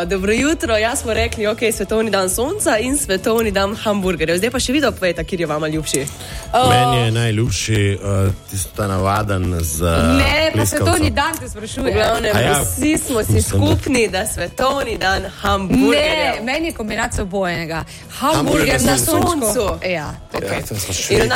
dobro jutro. Jaz smo rekli, ok, svetovni dan sonca in svetovni dan hamburgerjev. Zdaj pa še vi povejte, kjer je vama ljubši. Meni je najljubši tisto navaden z Ne, pa svetovni dan te sprašuje. Vsi smo si skupni, da svetovni dan hamburgerjev. Ne, meni je kombinacija obojenega. Hamburger na soncu. Ja, okay. In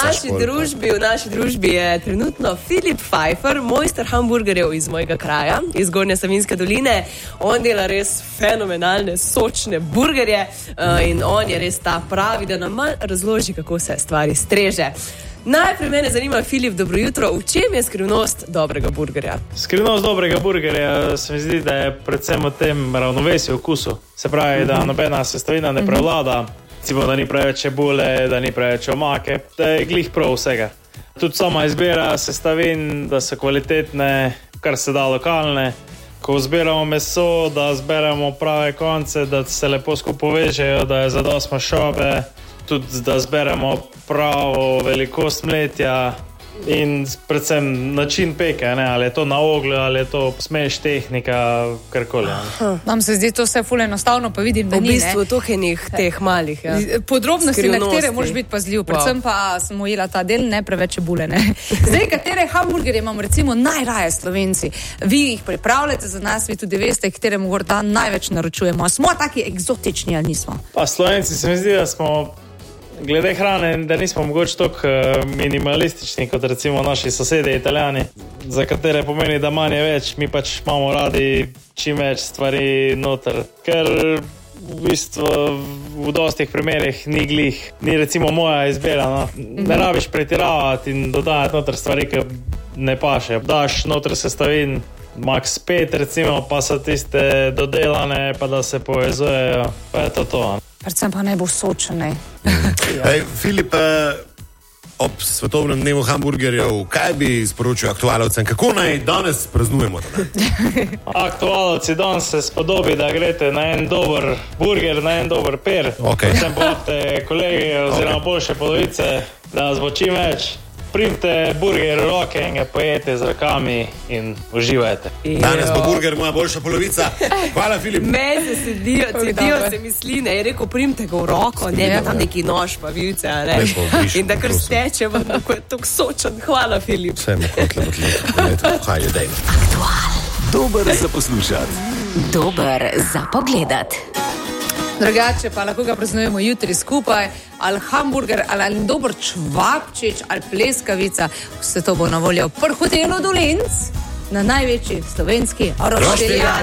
v naši družbi je trenutno Filip Pfeiffer, mojster hamburgerjev iz mojega kraja, iz Gornje Savinjske doline. On dela res fenomenalne, sočne burgerje in on je res ta pravi, da nam razloži, kako se stvari streže. Najprej mene zanima, Filip, dobro jutro, v čem je skrivnost dobrega burgerja? Skrivnost dobrega burgerja se mi zdi, da je predvsem v tem ravnovesju okusu. Se pravi, da nobena sestavina ne prevlada, da ni preveč čebule, da ni preveč omake, da je glih prav vsega. Tudi sama izbira sestavin, da so kvalitetne, kar se da lokalne. Ko zbiramo meso, da zberemo prave konce, da se lepo skupaj povežejo, da je zadost maščobe, tudi da zberemo pravo velikost mletja in predvsem način peke, ne? Ali je to na oglju, ali je to smeš tehnika, karkoli. Nam se zdi to vse ful enostavno, pa vidim, da ni. V bistvu tohenih teh malih. Ja. Podrobnosti, na katere moraš biti pazljiv. Predvsem pa smo ujela ta del, ne preveč čebule. Zdaj, katere hamburgerje imamo recimo najraje Slovenci? Vi jih pripravljate za nas, vi tudi veste, katere morda največ naročujemo. Smo taki eksotični ali nismo? Pa Slovenci se mi zdi, da smo glede hrane, da nismo mogoče toliko minimalistični kot recimo naši sosedje Italijani, za katere pomeni, da manj je več, mi pač imamo radi čim več stvari noter, ker v bistvu v dostih primerih ni glih, ni recimo moja izbira, no. Ne rabiš pretiravati in dodajati noter stvari, ki ne paše. Daš noter sestavin max 5 recimo, pa so tiste dodelane, pa da se povezujejo, pa je to. Predvsem pa ne bo sočene. Filip, ob svetovnem dnevu hamburgerjev, kaj bi sporočil aktualovcem? Kako naj danes praznujemo? Aktualovci danes se spodobi, da greste na en dober burger, na en dober per. Predvsem povabite kolege oziroma boljše polovice, da nas bo čim več. Primite burger v roke in ga pojete z rokami in uživajte. Danes bo burger moja boljša polovica. Hvala, Filip. Meni se cedijo se misline. Je rekel, primite ga v roko, ne tam neki nož pa vilce, ne? In da kar steče, ko je tok sočen. Hvala, Filip. Vse me kotle odlično. Hajde, dajmo. Aktual. Dober za poslušati. Dober za pogledat. Drugače pa lahko ga praznujemo jutri skupaj, ali hamburger, ali dober čvapčič, ali pleskavica. Vse to bo na voljo v Hotelu Dolenc na največji slovenski roštevljadi.